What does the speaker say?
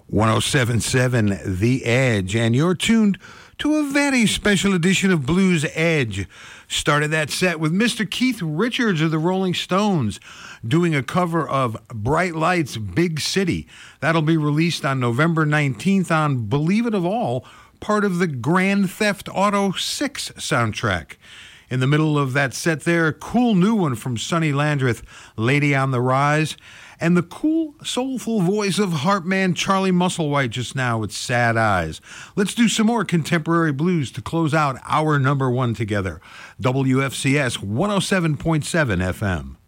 1077 The Edge, and you're tuned to a very special edition of Blues Edge. Started that set with Mr. Keith Richards of the Rolling Stones doing a cover of Bright Lights, Big City. That'll be released on November 19th on, believe it of all, part of the Grand Theft Auto 6 soundtrack. In the middle of that set there, a cool new one from Sonny Landreth, Lady on the Rise, and the cool, soulful voice of Heartman Charlie Musselwhite just now with Sad Eyes. Let's do some more contemporary blues to close out our number one together. WFCS 107.7 FM.